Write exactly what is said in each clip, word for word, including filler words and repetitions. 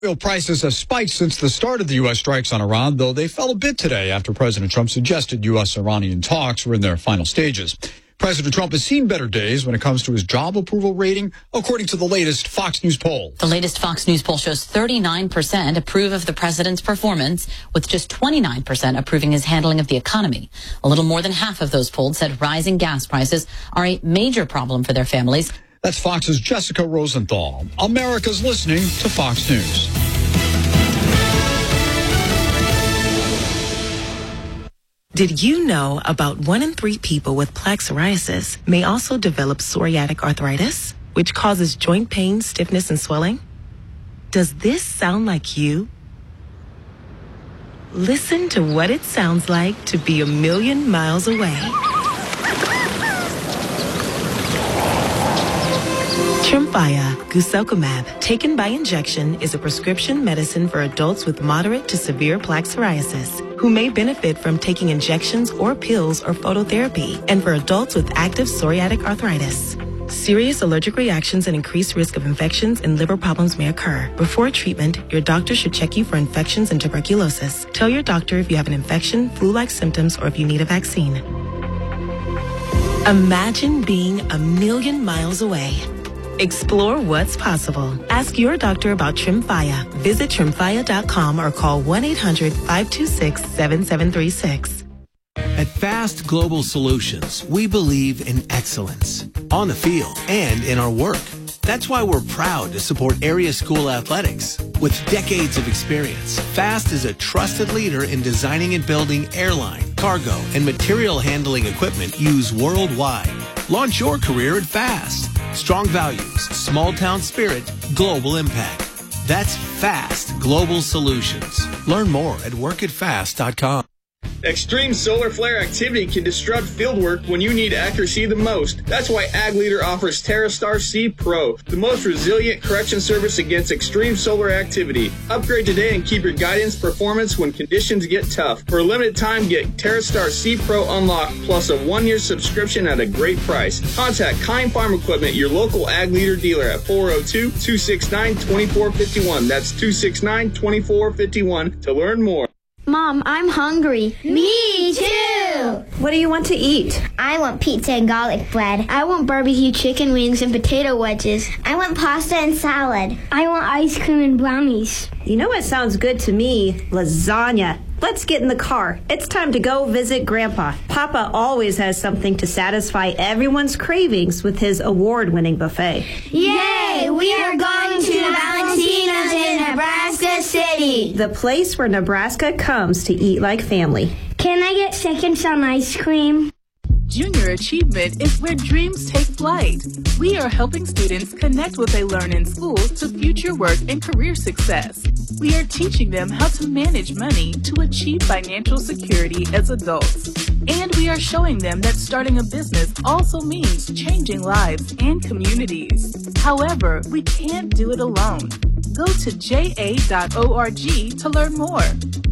Oil prices have spiked since the start of the U S strikes on Iran, though they fell a bit today after President Trump suggested U S-Iranian talks were in their final stages. President Trump has seen better days when it comes to his job approval rating, according to the latest Fox News poll. The latest Fox News poll shows thirty-nine percent approve of the president's performance, with just twenty-nine percent approving his handling of the economy. A little more than half of those polled said rising gas prices are a major problem for their families. That's Fox's Jessica Rosenthal. America's listening to Fox News. Did you know about one in three people with plaque psoriasis may also develop psoriatic arthritis, which causes joint pain, stiffness, and swelling? Does this sound like you? Listen to what it sounds like to be a million miles away. Tremfya guselkumab, taken by injection, is a prescription medicine for adults with moderate to severe plaque psoriasis who may benefit from taking injections or pills or phototherapy, and for adults with active psoriatic arthritis. Serious allergic reactions and increased risk of infections and liver problems may occur. Before treatment, your doctor should check you for infections and tuberculosis. Tell your doctor if you have an infection, flu-like symptoms, or if you need a vaccine. Imagine being a million miles away. Explore what's possible. Ask your doctor about Tremfya. Visit tremfya dot com or call one eight hundred, five two six, seven seven three six. At Fast Global Solutions, we believe in excellence on the field and in our work. That's why we're proud to support area school athletics. With decades of experience, Fast is a trusted leader in designing and building airline, cargo, and material handling equipment used worldwide. Launch your career at Fast. Strong values, small town spirit, global impact. That's Fast Global Solutions. Learn more at work at fast dot com. Extreme solar flare activity can disrupt fieldwork when you need accuracy the most. That's why Ag Leader offers TerraStar C Pro, the most resilient correction service against extreme solar activity. Upgrade today and keep your guidance performance when conditions get tough. For a limited time, get TerraStar C Pro Unlocked plus a one-year subscription at a great price. Contact Kind Farm Equipment, your local Ag Leader dealer at four oh two, two six nine, two four five one. That's two six nine, two four five one to learn more. Mom, I'm hungry. Me too! What do you want to eat? I want pizza and garlic bread. I want barbecue chicken wings and potato wedges. I want pasta and salad. I want ice cream and brownies. You know what sounds good to me? Lasagna. Let's get in the car. It's time to go visit Grandpa. Papa always has something to satisfy everyone's cravings with his award-winning buffet. Yay! We are going to Valentino's in Nebraska City. The place where Nebraska comes to eat like family. Can I get seconds on ice cream? Junior Achievement is where dreams take flight. We are helping students connect what they learn in school to future work and career success. We are teaching them how to manage money to achieve financial security as adults. And we are showing them that starting a business also means changing lives and communities. However, we can't do it alone. Go to j a dot org to learn more.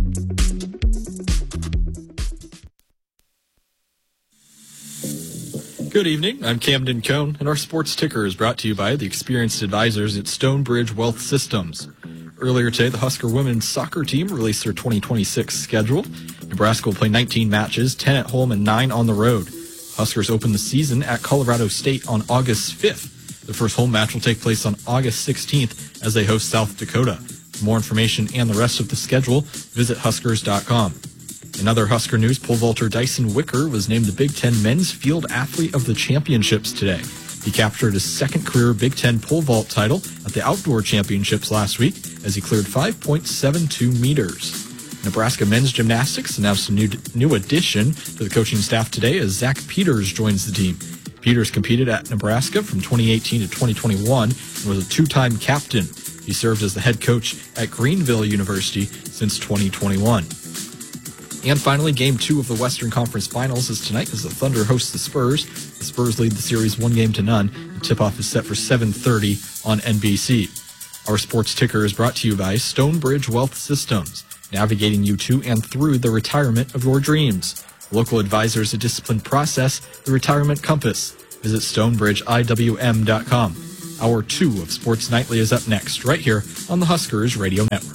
Good evening, I'm Camden Cohn, and our sports ticker is brought to you by the experienced advisors at Stonebridge Wealth Systems. Earlier today, the Husker women's soccer team released their twenty twenty-six schedule. Nebraska will play nineteen matches, ten at home and nine on the road. Huskers open the season at Colorado State on August fifth. The first home match will take place on August sixteenth as they host South Dakota. For more information and the rest of the schedule, visit huskers dot com. In other Husker news, pole vaulter Dyson Wicker was named the Big Ten Men's Field Athlete of the Championships today. He captured his second career Big Ten pole vault title at the Outdoor Championships last week as he cleared five point seven two meters. Nebraska men's gymnastics announced a new, new addition to the coaching staff today as Zach Peters joins the team. Peters competed at Nebraska from twenty eighteen to twenty twenty-one and was a two-time captain. He served as the head coach at Greenville University since twenty twenty-one. And finally, Game two of the Western Conference Finals is tonight as the Thunder host the Spurs. The Spurs lead the series one game to none. The tip-off is set for seven thirty on N B C. Our sports ticker is brought to you by Stonebridge Wealth Systems, navigating you to and through the retirement of your dreams. Local advisors, a disciplined process, the retirement compass. Visit stonebridge I W M dot com. Hour two of Sports Nightly is up next, right here on the Huskers Radio Network.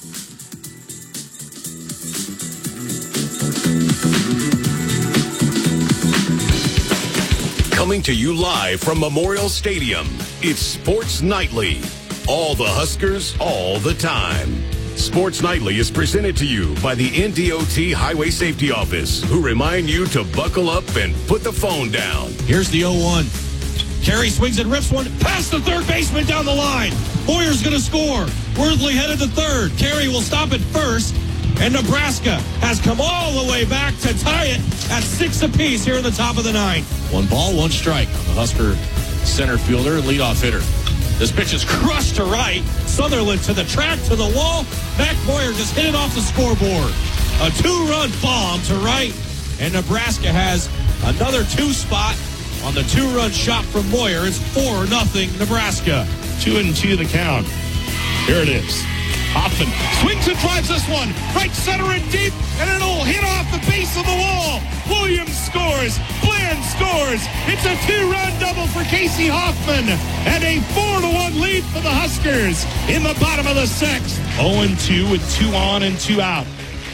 Coming to you live from Memorial Stadium, it's Sports Nightly. All the Huskers, all the time. Sports Nightly is presented to you by the N D O T Highway Safety Office, who remind you to buckle up and put the phone down. Here's the oh one. Carey swings and rips one past the third baseman down the line. Boyer's going to score. Worthley headed to third. Carey will stop at first. And Nebraska has come all the way back to tie it at six apiece here in the top of the ninth. One ball, one strike. The Husker center fielder, leadoff hitter. This pitch is crushed to right. Sutherland to the track, to the wall. Mac Boyer just hit it off the scoreboard. A two-run bomb to right. And Nebraska has another two spot on the two-run shot from Boyer. It's four nothing Nebraska. Two and two the count. Here it is. Hoffman swings and drives this one. Right center and deep, and it'll hit off the base of the wall. Williams scores. Bland scores. It's a two-run double for Casey Hoffman, and a four to one lead for the Huskers in the bottom of the sixth. oh and two with two on and two out.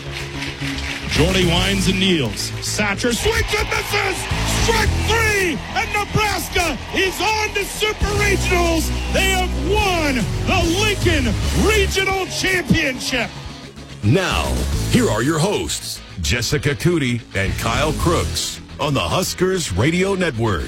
Jordy winds and kneels. Satcher swings and misses. Strike three, and Nebraska is on to Super Regionals. They have won the Lincoln Regional Championship. Now, here are your hosts, Jessica Cootie and Kyle Crooks, on the Huskers Radio Network.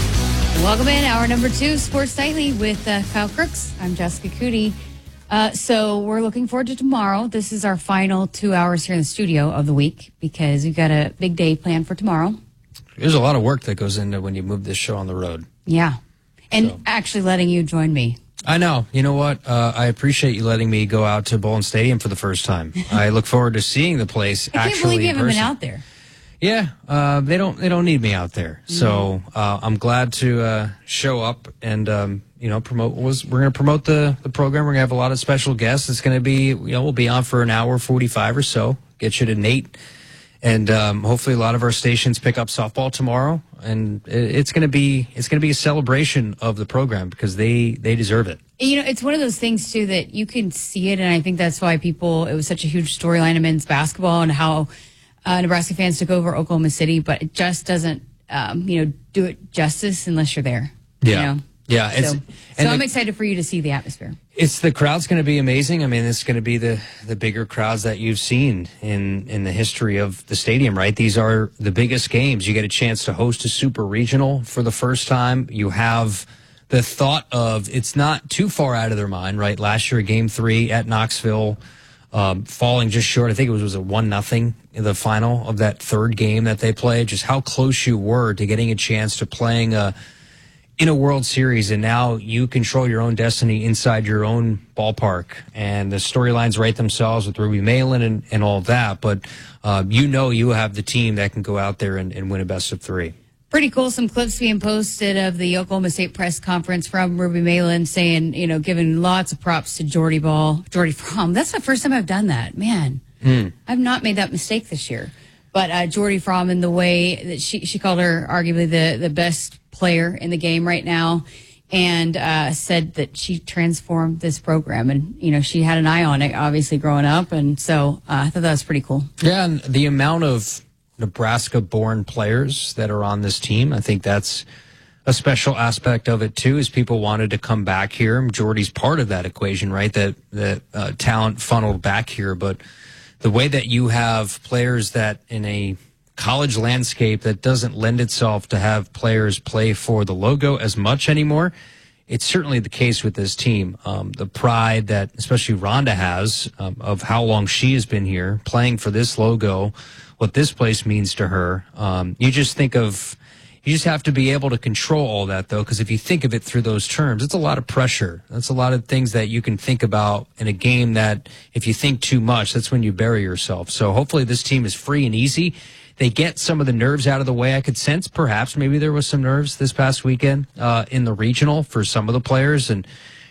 Welcome in, hour number two, Sports Nightly with uh, Kyle Crooks. I'm Jessica Cootie. Uh, so we're looking forward to tomorrow. This is our final two hours here in the studio of the week because we've got a big day planned for tomorrow. There's a lot of work that goes into when you move this show on the road. Yeah. And so. Actually letting you join me. I know. You know what? Uh, I appreciate you letting me go out to Bowling Stadium for the first time. I look forward to seeing the place I actually can't believe you haven't in been person. out there. Yeah. Uh, they don't They don't need me out there. Mm-hmm. So uh, I'm glad to uh, show up and, um, you know, promote. Was We're going to promote the, the program. We're going to have a lot of special guests. It's going to be, you know, we'll be on for an hour forty-five or so. Get you to Nate. And um, hopefully a lot of our stations pick up softball tomorrow, and it's going to be it's going to be a celebration of the program because they they deserve it. You know, it's one of those things too that you can see it, and I think that's why people. It was such a huge storyline in men's basketball and how uh, Nebraska fans took over Oklahoma City, but it just doesn't, um, you know, do it justice unless you're there. Yeah, you know? yeah. It's, so, and so I'm the, excited for you to see the atmosphere. It's the crowd's going to be amazing. I mean, it's going to be the, the bigger crowds that you've seen in, in the history of the stadium, right? These are the biggest games. You get a chance to host a super regional for the first time. You have the thought of it's not too far out of their mind, right? Last year, game three at Knoxville, um, falling just short. I think it was, was a one nothing in the final of that third game that they played. Just how close you were to getting a chance to playing a in a World Series, and now you control your own destiny inside your own ballpark. And the storylines write themselves with Ruby Malin and, and all of that. But uh, you know you have the team that can go out there and, and win a best of three. Pretty cool. Some clips being posted of the Oklahoma State press conference from Ruby Malin saying, you know, giving lots of props to Jordy Ball, Jordy Fromm. That's the first time I've done that. Man, mm. I've not made that mistake this year. But uh, Jordy Fromm, in the way that she, she called her arguably the, the best player in the game right now, and uh, said that she transformed this program. And, you know, she had an eye on it, obviously, growing up. And so uh, I thought that was pretty cool. Yeah, and the amount of Nebraska-born players that are on this team, I think that's a special aspect of it, too, is people wanted to come back here. Jordy's part of that equation, right, that, that uh, talent funneled back here. But the way that you have players that in a college landscape that doesn't lend itself to have players play for the logo as much anymore, it's certainly the case with this team. Um, the pride that especially Rhonda has um, of how long she has been here playing for this logo, what this place means to her. Um, you just think of, you just have to be able to control all that, though, because if you think of it through those terms, it's a lot of pressure. That's a lot of things that you can think about in a game that if you think too much, that's when you bury yourself. So hopefully this team is free and easy. They get some of the nerves out of the way. I could sense perhaps maybe there was some nerves this past weekend uh, in the regional for some of the players. And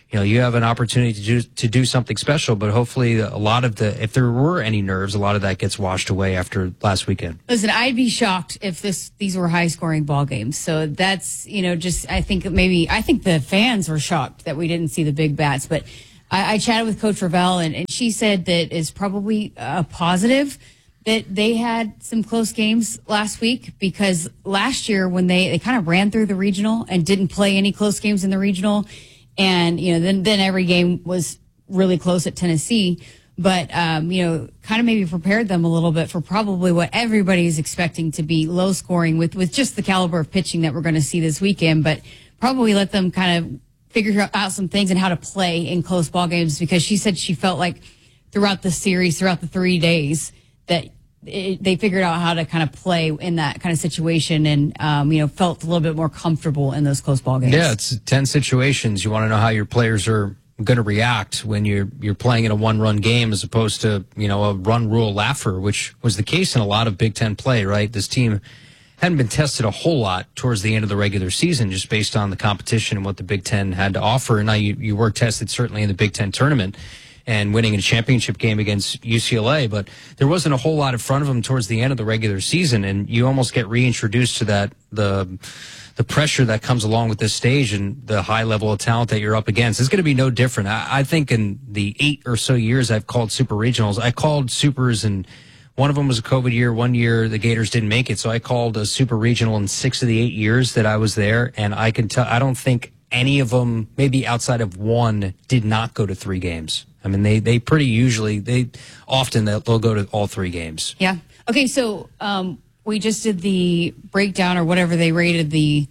you know, you have an opportunity to do, to do something special, but hopefully a lot of the, if there were any nerves, a lot of that gets washed away after last weekend. Listen, I'd be shocked if this, these were high scoring ball games. So that's, you know, just, I think maybe, I think the fans were shocked that we didn't see the big bats, but I, I chatted with Coach Ravel and, and she said that is probably a positive that they had some close games last week, because last year when they, they kind of ran through the regional and didn't play any close games in the regional, and, you know, then, then every game was really close at Tennessee, but, um, you know, kind of maybe prepared them a little bit for probably what everybody's expecting to be low scoring with, with just the caliber of pitching that we're going to see this weekend, but probably let them kind of figure out some things and how to play in close ball games, because she said she felt like throughout the series, throughout the three days, that it, they figured out how to kind of play in that kind of situation and, um, you know, felt a little bit more comfortable in those close ball games. Yeah, it's ten situations. You want to know how your players are going to react when you're you're playing in a one-run game as opposed to, you know, a run rule laugher, which was the case in a lot of Big Ten play, right? This team hadn't been tested a whole lot towards the end of the regular season, just based on the competition and what the Big Ten had to offer. And now you, you were tested certainly in the Big Ten tournament and winning a championship game against U C L A, but there wasn't a whole lot in front of them towards the end of the regular season, and you almost get reintroduced to that, the the pressure that comes along with this stage and the high level of talent that you're up against. It's going to be no different. I, I think in the eight or so years I've called super regionals, I called supers, and one of them was a COVID year. One year the Gators didn't make it, so I called a super regional in six of the eight years that I was there, and I can tell, I don't think any of them, maybe outside of one, did not go to three games. I mean, they, they pretty usually, they often they'll, they'll go to all three games. Yeah. Okay, so um, we just did the breakdown or whatever they rated the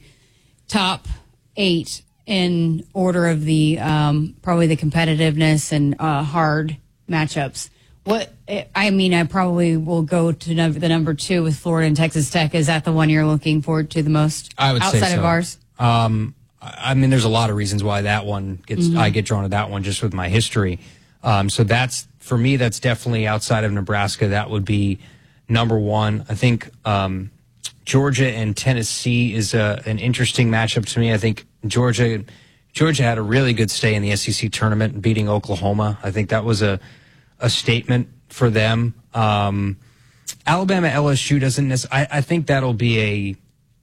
top eight in order of the um, probably the competitiveness and uh, hard matchups. What I mean, I probably will go to number, the number two with Florida and Texas Tech. Is that the one you're looking forward to the most? I would outside say so. of ours. Um, I mean, there's a lot of reasons why that one gets. Mm-hmm. I get drawn to that one just with my history. Um, so that's, for me, that's definitely outside of Nebraska. That would be number one. I think um, Georgia and Tennessee is a, an interesting matchup to me. I think Georgia Georgia had a really good stay in the S E C tournament, beating Oklahoma. I think that was a a statement for them. Um, Alabama L S U doesn't necessarily. I, I think that'll be a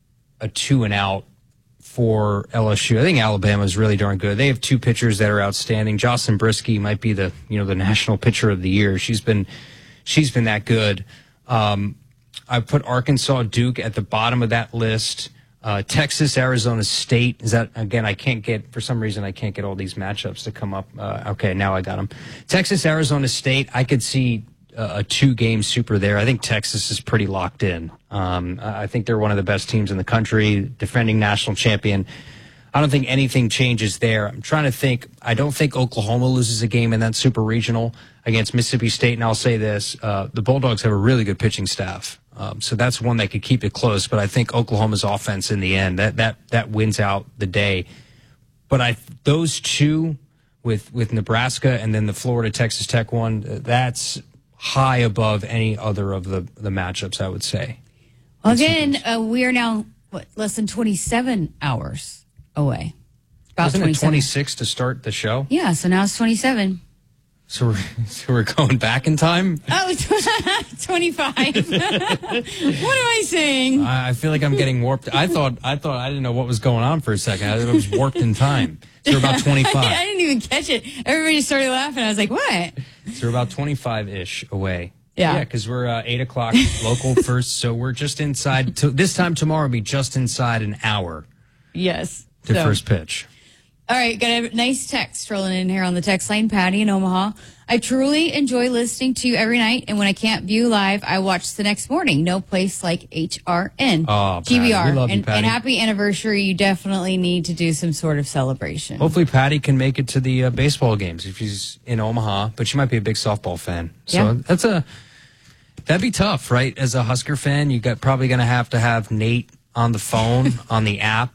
a two and out for L S U. I think Alabama is really darn good. They have two pitchers that are outstanding. Jocelyn Brisky might be the, you know, the national pitcher of the year. She's been, she's been that good. Um, I put Arkansas, Duke at the bottom of that list. Uh, Texas, Arizona State. Is that, again, I can't get, for some reason, I can't get all these matchups to come up. Uh, okay, now I got them. Texas, Arizona State. I could see uh, a two game super there. I think Texas is pretty locked in. Um, I think they're one of the best teams in the country, defending national champion. I don't think anything changes there. I'm trying to think. I don't think Oklahoma loses a game in that super regional against Mississippi State. And I'll say this, uh, the Bulldogs have a really good pitching staff. Um, so that's one that could keep it close. But I think Oklahoma's offense in the end, that, that, that wins out the day. But I, those two with, with Nebraska and then the Florida Texas Tech one, that's high above any other of the, the matchups, I would say. Well, again, uh, we are now, what, less than twenty-seven hours away. About Wasn't it twenty-six to start the show? Yeah, so now it's twenty-seven. So we're, so we're going back in time? Oh, twenty-five. What am I saying? I, I feel like I'm getting warped. I thought, I thought, I didn't know what was going on for a second. I was warped in time. So we're about twenty-five. I didn't even catch it. Everybody started laughing. I was like, what? So we're about twenty-five-ish away. Yeah. Yeah, because we're uh, eight o'clock local first, so we're just inside. To, this time tomorrow will be just inside an hour. Yes. To so. first pitch. All right, got a nice text rolling in here on the text line. Patty in Omaha. I truly enjoy listening to you every night, and when I can't view live, I watch the next morning. No place like H R N. Oh, G B R. Patty, we love you, and, Patty. and happy anniversary. You definitely need to do some sort of celebration. Hopefully Patty can make it to the uh, baseball games if she's in Omaha, but she might be a big softball fan. So yeah. that's a that'd be tough, right? As a Husker fan, you got probably going to have to have Nate on the phone, on the app,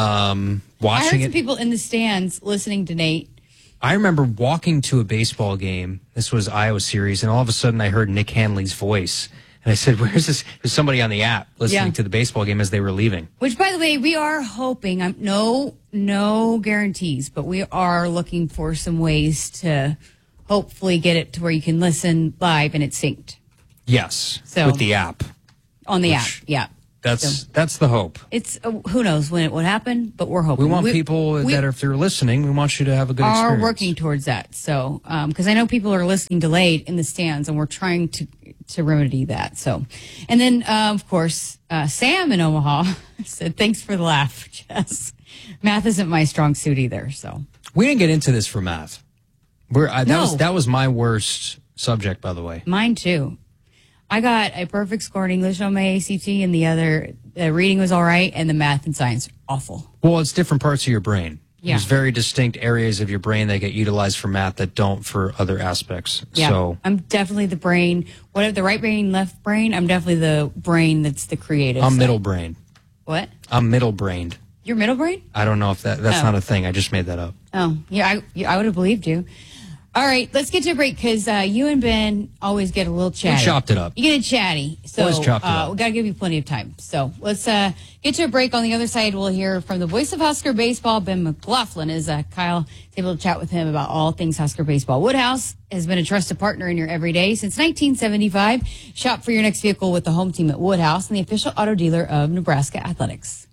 um, watching I heard it. some people in the stands listening to Nate. I remember walking to a baseball game. This was Iowa series, and all of a sudden I heard Nick Hanley's voice. And I said, where's this? There's somebody on the app listening Yeah. to the baseball game as they were leaving. Which, by the way, we are hoping, I'm, no, no guarantees, but we are looking for some ways to hopefully get it to where you can listen live and it's synced Yes, So- with the app. on the Which- app. Yeah. That's So- that's the hope. It's, uh, who knows when it would happen, but we're hoping. We want people we that, are, if they're listening, we want you to have a good are experience. working towards that. So, because I know people are listening delayed in the stands, and we're trying to to remedy that. So, and then uh, of course, uh, Sam in Omaha said, "Thanks for the laugh, Jess. Math isn't my strong suit either." So We didn't get into this for math. We're, I, that No. was that was my worst subject, by the way. mine too. I got a perfect score in English on my A C T, and the other uh, reading was all right, and the math and science awful. Well, it's different parts of your brain. Yeah. There's very distinct areas of your brain that get utilized for math that don't for other aspects. Yeah, So I'm definitely the brain. Whatever the right brain, left brain. I'm definitely the brain that's the creative. I'm side. middle brain. What? I'm middle brained. You're middle brain? I don't know if that that's Oh. not a thing. I just made that up. Oh, yeah, I, yeah, I would have believed you. All right, let's get to a break because uh, you and Ben always get a little chatty. chopped it up. You get a chatty. So Always chopped it uh, up. we got to give you plenty of time. So let's uh, get to a break. On the other side, we'll hear from the voice of Husker Baseball, Ben McLaughlin, as uh, Kyle is able to chat with him about all things Husker Baseball. Woodhouse has been a trusted partner in your everyday since nineteen seventy-five. Shop for your next vehicle with the home team at Woodhouse and the official auto dealer of Nebraska Athletics.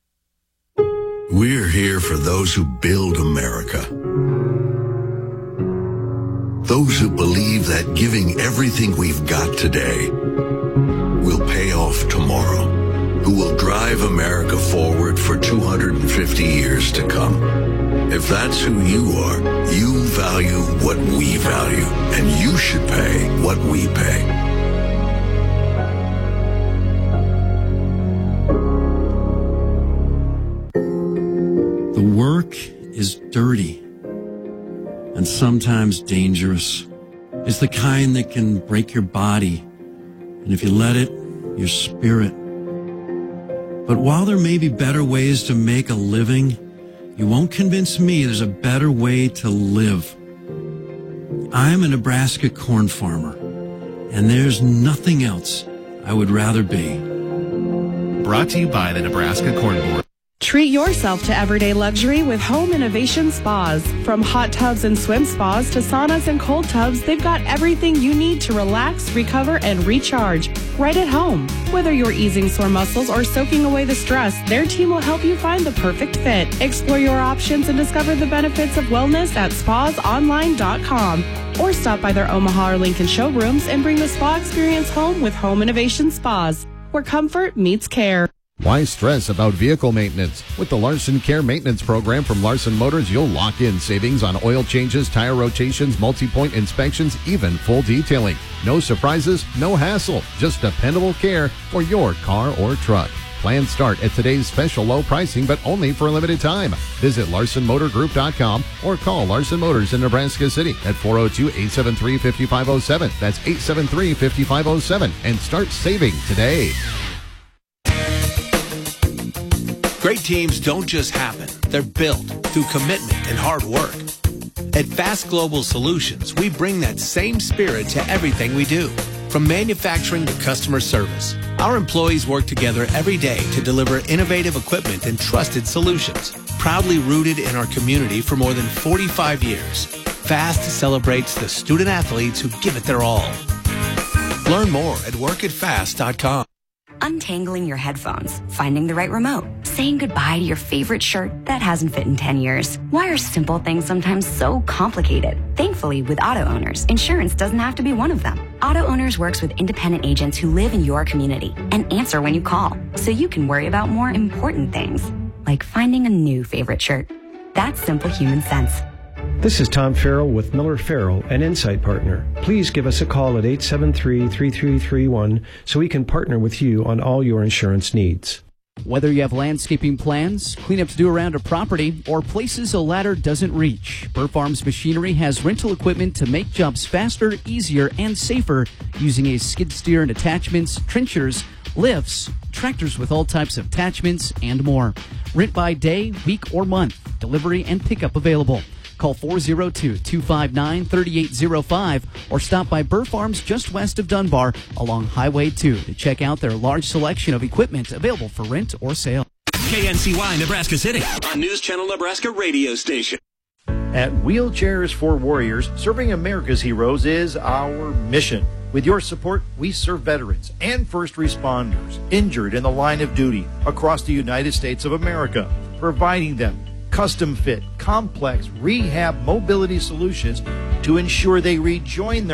We're here for those who build America. Those who believe that giving everything we've got today will pay off tomorrow. Who will drive America forward for two hundred fifty years to come. If that's who you are, you value what we value, and you should pay what we pay. The work is dirty and sometimes dangerous. It's the kind that can break your body, and if you let it, your spirit. But while there may be better ways to make a living, you won't convince me there's a better way to live. I'm a Nebraska corn farmer, and there's nothing else I would rather be. Brought to you by the Nebraska Corn Board. Treat yourself to everyday luxury with Home Innovation Spas. From hot tubs and swim spas to saunas and cold tubs, they've got everything you need to relax, recover, and recharge right at home. Whether you're easing sore muscles or soaking away the stress, their team will help you find the perfect fit. Explore your options and discover the benefits of wellness at spas online dot com. Or stop by their Omaha or Lincoln showrooms and bring the spa experience home with Home Innovation Spas, where comfort meets care. Why stress about vehicle maintenance? With the Larson Care Maintenance Program from Larson Motors, you'll lock in savings on oil changes, tire rotations, multi-point inspections, even full detailing. No surprises, no hassle, just dependable care for your car or truck. Plans start at today's special low pricing, but only for a limited time. Visit Larson Motor Group dot com or call Larson Motors in Nebraska City at four oh two, eight seven three, five five oh seven. That's eight seven three, five five oh seven. And start saving today. Great teams don't just happen. They're built through commitment and hard work. At Fast Global Solutions, we bring that same spirit to everything we do. From manufacturing to customer service, our employees work together every day to deliver innovative equipment and trusted solutions. Proudly rooted in our community for more than forty-five years, Fast celebrates the student athletes who give it their all. Learn more at work at fast dot com. Untangling your headphones, finding the right remote, saying goodbye to your favorite shirt that hasn't fit in ten years. Why are simple things sometimes so complicated? Thankfully, with Auto Owners, insurance doesn't have to be one of them. Auto Owners works with independent agents who live in your community and answer when you call, so you can worry about more important things, like finding a new favorite shirt. That's simple human sense. This is Tom Farrell with Miller Farrell, an Insight Partner. Please give us a call at eight seven three, three three three one so we can partner with you on all your insurance needs. Whether you have landscaping plans, cleanups due around a property, or places a ladder doesn't reach, Burr Farms Machinery has rental equipment to make jobs faster, easier, and safer using a skid steer and attachments, trenchers, lifts, tractors with all types of attachments, and more. Rent by day, week, or month. Delivery and pickup available. Call four oh two, two five nine, three eight oh five or stop by Burr Farms just west of Dunbar along Highway two to check out their large selection of equipment available for rent or sale. K N C Y Nebraska City on News Channel Nebraska radio station. At Wheelchairs for Warriors, serving America's heroes is our mission. With your support, we serve veterans and first responders injured in the line of duty across the United States of America, providing them custom fit, complex rehab mobility solutions to ensure they rejoin their